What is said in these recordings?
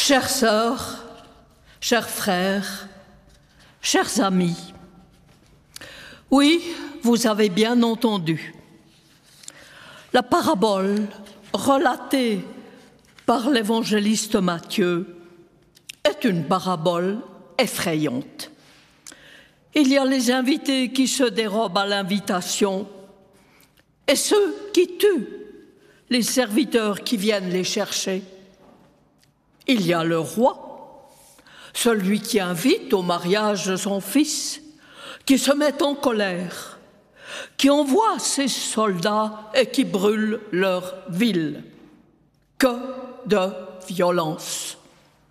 Chères sœurs, chers frères, chers amis, oui, vous avez bien entendu. La parabole relatée par l'évangéliste Matthieu est une parabole effrayante. Il y a les invités qui se dérobent à l'invitation et ceux qui tuent les serviteurs qui viennent les chercher. Il y a le roi, celui qui invite au mariage de son fils, qui se met en colère, qui envoie ses soldats et qui brûle leur ville. Que de violence!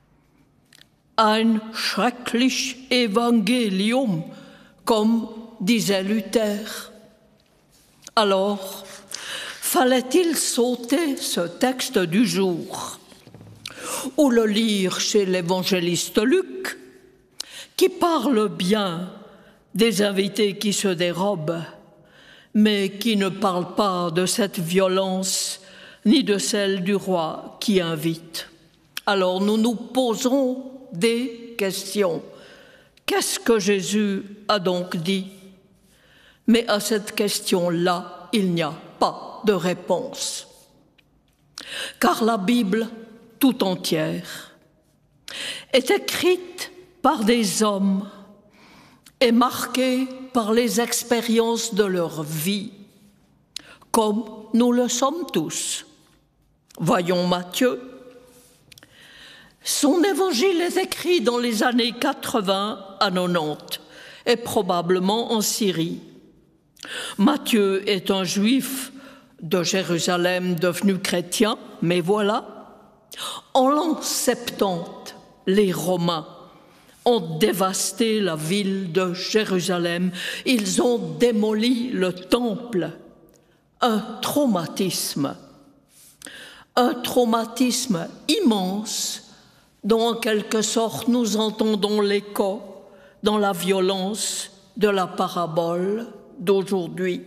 Ein schrecklich Evangelium, comme disait Luther. Alors, fallait-il sauter ce texte du jour ou le lire chez l'évangéliste Luc, qui parle bien des invités qui se dérobent, mais qui ne parle pas de cette violence ni de celle du roi qui invite. Alors nous nous posons des questions. Qu'est-ce que Jésus a donc dit? Mais à cette question-là, il n'y a pas de réponse. Car la Bible tout entière est écrite par des hommes et marquée par les expériences de leur vie, comme nous le sommes tous. Voyons Matthieu. Son évangile est écrit dans les années 80 à 90 et probablement en Syrie. Matthieu est un juif de Jérusalem devenu chrétien, mais voilà, en l'an 70, les Romains ont dévasté la ville de Jérusalem. Ils ont démoli le temple. Un traumatisme immense dont en quelque sorte nous entendons l'écho dans la violence de la parabole d'aujourd'hui.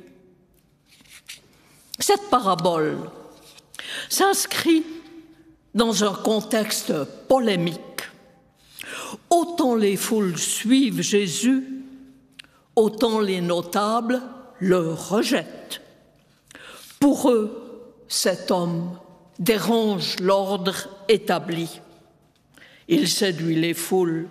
Cette parabole s'inscrit dans un contexte polémique. Autant les foules suivent Jésus, autant les notables le rejettent. Pour eux, cet homme dérange l'ordre établi. Il séduit les foules.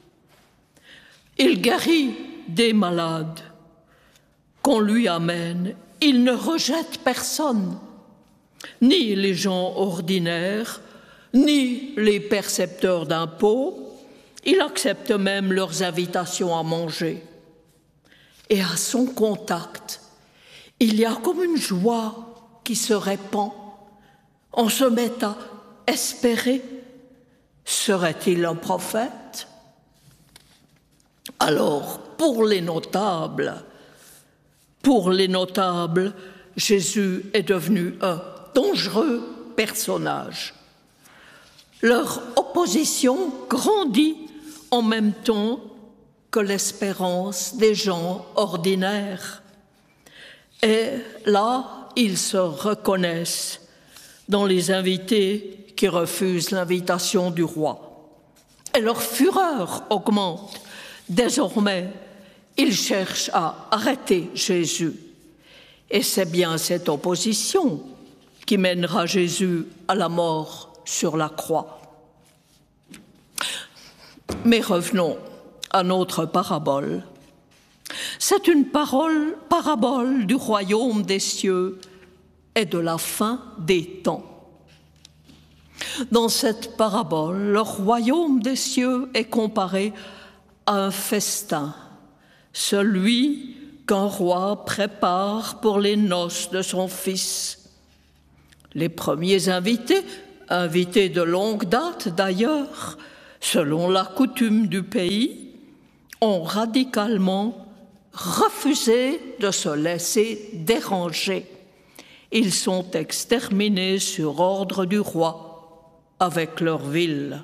Il guérit des malades qu'on lui amène. Il ne rejette personne, ni les gens ordinaires, ni les percepteurs d'impôts. Il accepte même leurs invitations à manger. Et à son contact, il y a comme une joie qui se répand. On se met à espérer. Serait-il un prophète? Alors, pour les notables, Jésus est devenu un dangereux personnage. Leur opposition grandit en même temps que l'espérance des gens ordinaires. Et là, ils se reconnaissent dans les invités qui refusent l'invitation du roi. Et leur fureur augmente. Désormais, ils cherchent à arrêter Jésus. Et c'est bien cette opposition qui mènera Jésus à la mort sur la croix. Mais revenons à notre parabole. C'est une parabole du royaume des cieux et de la fin des temps. Dans cette parabole, le royaume des cieux est comparé à un festin, celui qu'un roi prépare pour les noces de son fils. Les premiers invités de longue date d'ailleurs, selon la coutume du pays, ont radicalement refusé de se laisser déranger. Ils sont exterminés sur ordre du roi avec leur ville.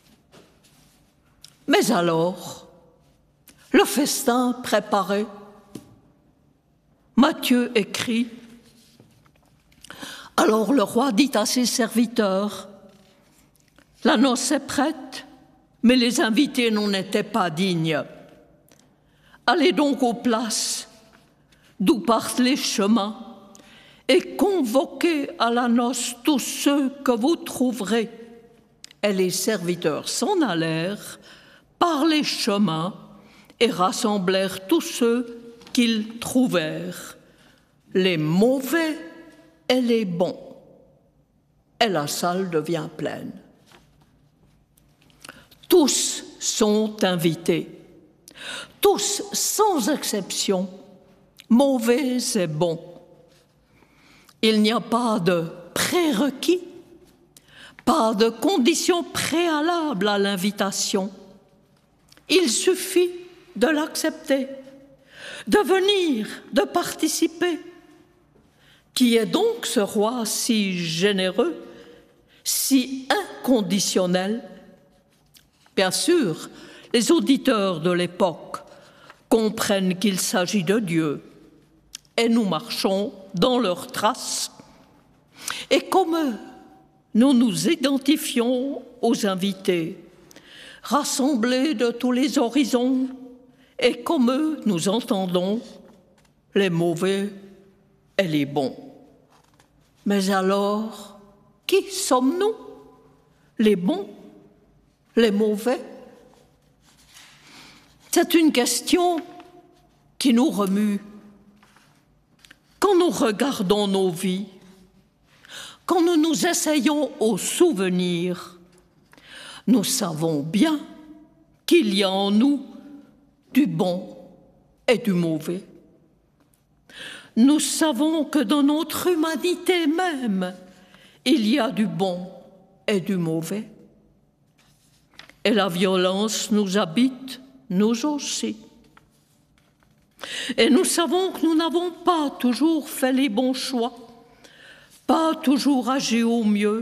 Mais alors, le festin préparé, Matthieu écrit « Alors le roi dit à ses serviteurs, La noce est prête, mais les invités n'en étaient pas dignes. Allez donc aux places d'où partent les chemins et convoquez à la noce tous ceux que vous trouverez. Et les serviteurs s'en allèrent par les chemins et rassemblèrent tous ceux qu'ils trouvèrent, les mauvais et les bons. Et la salle devient pleine. Tous sont invités, tous sans exception, mauvais et bons. Il n'y a pas de prérequis, pas de conditions préalables à l'invitation. Il suffit de l'accepter, de venir, de participer. Qui est donc ce roi si généreux, si inconditionnel? Bien sûr, les auditeurs de l'époque comprennent qu'il s'agit de Dieu et nous marchons dans leurs traces. Et comme eux, nous nous identifions aux invités, rassemblés de tous les horizons, et comme eux, nous entendons les mauvais et les bons. Mais alors, qui sommes-nous? Les bons? Les mauvais? C'est une question qui nous remue. Quand nous regardons nos vies, quand nous nous essayons au souvenir, nous savons bien qu'il y a en nous du bon et du mauvais. Nous savons que dans notre humanité même, il y a du bon et du mauvais. Et la violence nous habite, nous aussi. Et nous savons que nous n'avons pas toujours fait les bons choix, pas toujours agi au mieux.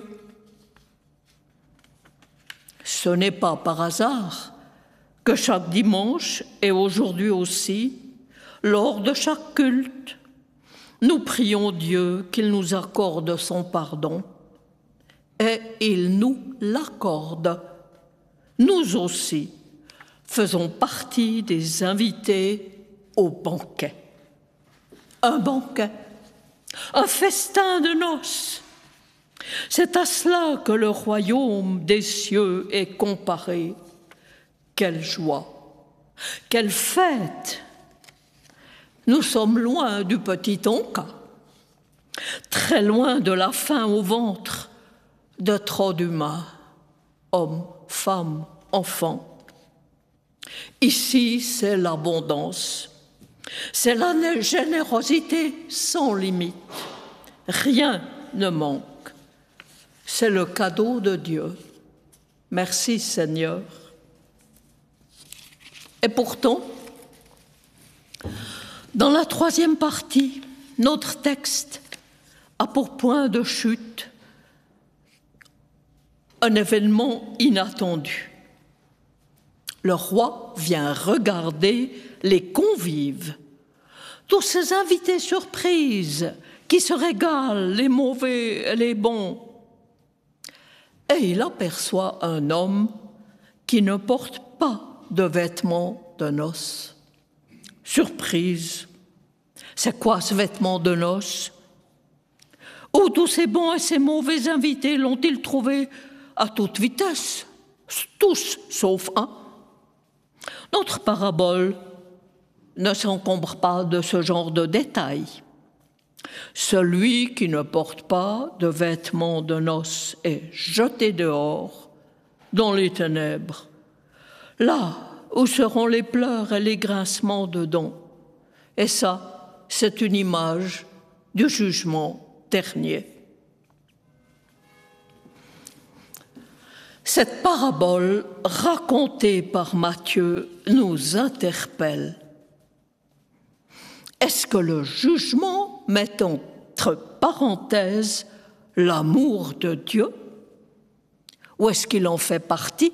Ce n'est pas par hasard que chaque dimanche, et aujourd'hui aussi, lors de chaque culte, nous prions Dieu qu'il nous accorde son pardon, et il nous l'accorde. Nous aussi faisons partie des invités au banquet. Un banquet, un festin de noces. C'est à cela que le royaume des cieux est comparé. Quelle joie, quelle fête! Nous sommes loin du petit Tonka, très loin de la faim au ventre de trop d'humains, hommes, femmes, enfants. Ici, c'est l'abondance, c'est la générosité sans limite. Rien ne manque. C'est le cadeau de Dieu. Merci Seigneur. Et pourtant, dans la troisième partie, notre texte a pour point de chute un événement inattendu. Le roi vient regarder les convives, tous ces invités surprises qui se régalent, les mauvais et les bons. Et il aperçoit un homme qui ne porte pas de vêtements de noces. Surprise. C'est quoi ce vêtement de noces? Où tous ces bons et ces mauvais invités l'ont-ils trouvé à toute vitesse? Tous, sauf un. Notre parabole ne s'encombre pas de ce genre de détails. Celui qui ne porte pas de vêtements de noces est jeté dehors, dans les ténèbres, là où seront les pleurs et les grincements de dents. Et ça, c'est une image du jugement dernier. Cette parabole racontée par Matthieu nous interpelle. Est-ce que le jugement met entre parenthèses l'amour de Dieu? Ou est-ce qu'il en fait partie?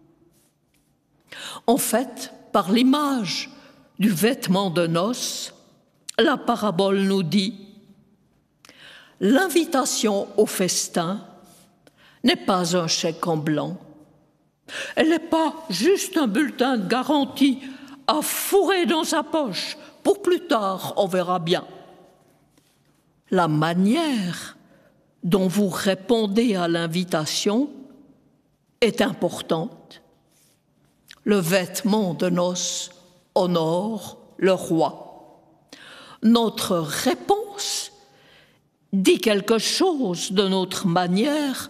En fait, par l'image du vêtement de noces, la parabole nous dit: l'invitation au festin n'est pas un chèque en blanc. Elle n'est pas juste un bulletin de garantie à fourrer dans sa poche. Pour plus tard, on verra bien. La manière dont vous répondez à l'invitation est importante. Le vêtement de noces honore le roi. Notre réponse dit quelque chose de notre manière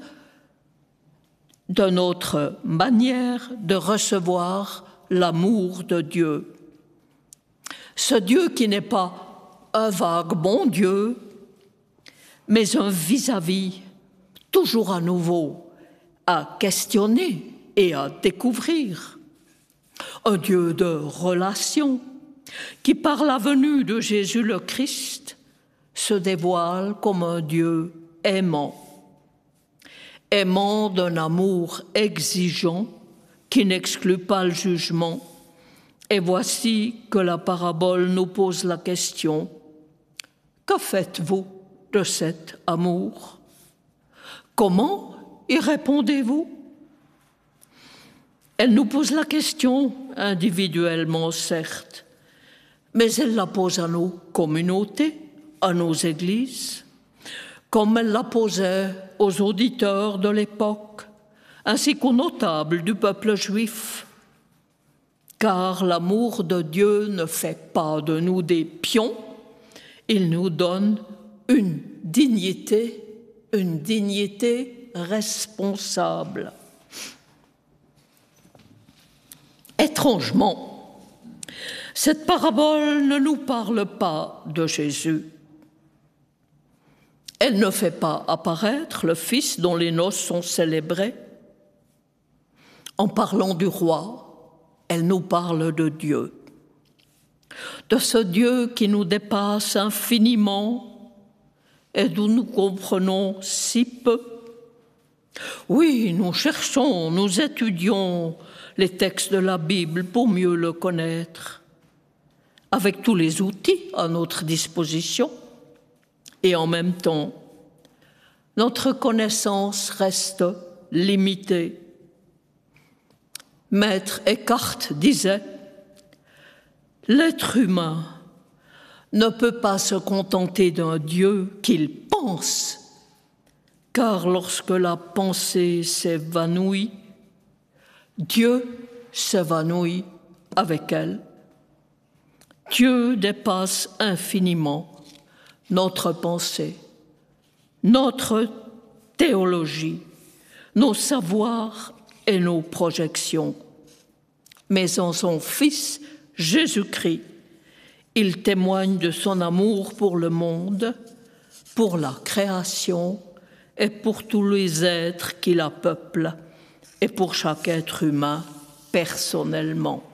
de recevoir l'amour de Dieu. Ce Dieu qui n'est pas un vague bon Dieu, mais un vis-à-vis toujours à nouveau à questionner et à découvrir. Un Dieu de relation qui, par la venue de Jésus le Christ, se dévoile comme un Dieu aimant. Aimant d'un amour exigeant qui n'exclut pas le jugement. Et voici que la parabole nous pose la question: que faites-vous de cet amour? Comment y répondez-vous? Elle nous pose la question individuellement, certes, mais elle la pose à nos communautés, à nos églises, comme elle la posait aux auditeurs de l'époque, ainsi qu'aux notables du peuple juif. Car l'amour de Dieu ne fait pas de nous des pions, il nous donne une dignité responsable. Étrangement, cette parabole ne nous parle pas de Jésus. Elle ne fait pas apparaître le Fils dont les noces sont célébrées. En parlant du roi, elle nous parle de Dieu. De ce Dieu qui nous dépasse infiniment et d'où nous comprenons si peu. Oui, nous cherchons, nous étudions les textes de la Bible pour mieux le connaître, avec tous les outils à notre disposition. Et en même temps, notre connaissance reste limitée. Maître Eckhart disait « L'être humain ne peut pas se contenter d'un Dieu qu'il pense, car lorsque la pensée s'évanouit, Dieu s'évanouit avec elle. Dieu dépasse infiniment notre pensée, notre théologie, nos savoirs et nos projections. Mais en son Fils, Jésus-Christ, il témoigne de son amour pour le monde, pour la création et pour tous les êtres qui la peuplent et pour chaque être humain personnellement.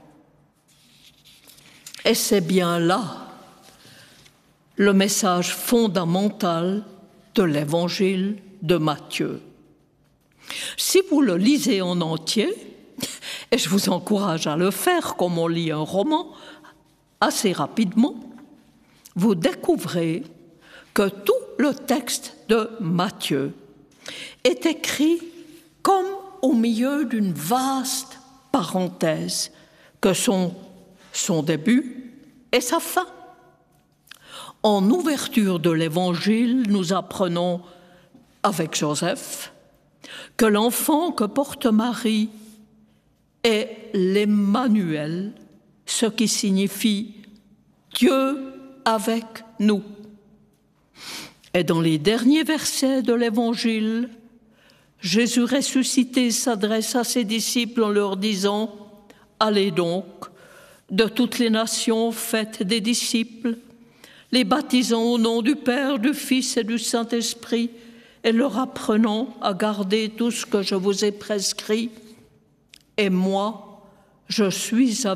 Et c'est bien là le message fondamental de l'Évangile de Matthieu. Si vous le lisez en entier, et je vous encourage à le faire comme on lit un roman, assez rapidement, vous découvrez que tout le texte de Matthieu est écrit comme au milieu d'une vaste parenthèse que sont son début et sa fin. En ouverture de l'Évangile, nous apprenons avec Joseph que l'enfant que porte Marie est l'Emmanuel, ce qui signifie Dieu avec nous. Et dans les derniers versets de l'Évangile, Jésus ressuscité s'adresse à ses disciples en leur disant « Allez donc, de toutes les nations, faites des disciples, les baptisant au nom du Père, du Fils et du Saint-Esprit, et leur apprenant à garder tout ce que je vous ai prescrit. Et moi, je suis avec